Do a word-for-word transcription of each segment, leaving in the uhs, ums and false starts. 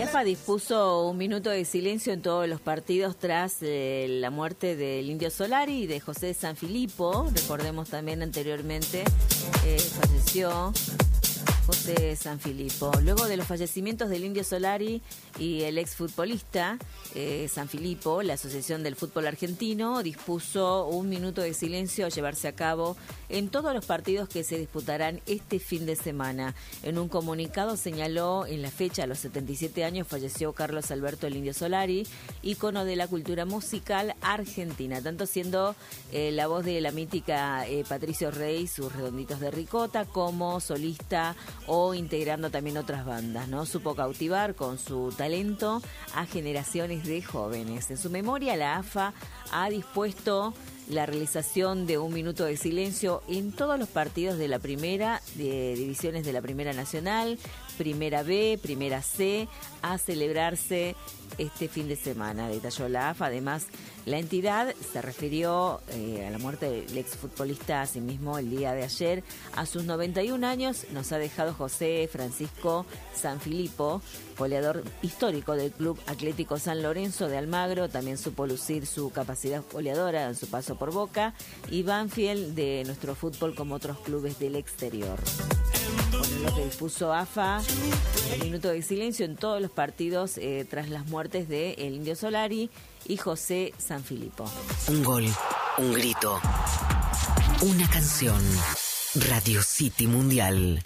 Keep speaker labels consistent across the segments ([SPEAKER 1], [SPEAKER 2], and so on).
[SPEAKER 1] La AFA dispuso un minuto de silencio en todos los partidos tras eh, la muerte del Indio Solari y de José Sanfilippo. Recordemos también anteriormente eh, falleció José Sanfilippo. Luego de los fallecimientos del Indio Solari y el exfutbolista eh, Sanfilippo, la Asociación del Fútbol Argentino dispuso un minuto de silencio a llevarse a cabo en todos los partidos que se disputarán este fin de semana. En un comunicado señaló, en la fecha, a los setenta y siete años, falleció Carlos Alberto el Indio Solari, ícono de la cultura musical argentina, tanto siendo eh, la voz de la mítica eh, Patricio Rey, sus Redonditos de Ricota, como solista o integrando también otras bandas, ¿no? Supo cautivar con su talento a generaciones de jóvenes. En su memoria, la AFA ha dispuesto la realización de un minuto de silencio en todos los partidos de la primera, de divisiones de la Primera Nacional, Primera B, Primera C, a celebrarse este fin de semana, detalló la AFA. Además, la entidad se refirió eh, a la muerte del exfutbolista, asimismo, el día de ayer. A sus noventa y un años nos ha dejado José Francisco Sanfilippo, goleador histórico del Club Atlético San Lorenzo de Almagro. También supo lucir su capacidad goleadora en su paso por Boca y Banfield de nuestro fútbol, como otros clubes del exterior. Bueno, lo que dispuso AFA, un minuto de silencio en todos los partidos eh, tras las muertes de el Indio Solari y José Sanfilippo.
[SPEAKER 2] Un gol, un grito, una canción. Radio City Mundial.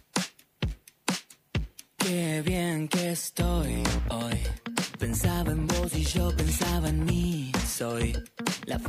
[SPEAKER 3] Qué bien que estoy hoy. Pensaba en vos y yo pensaba en mí. Soy la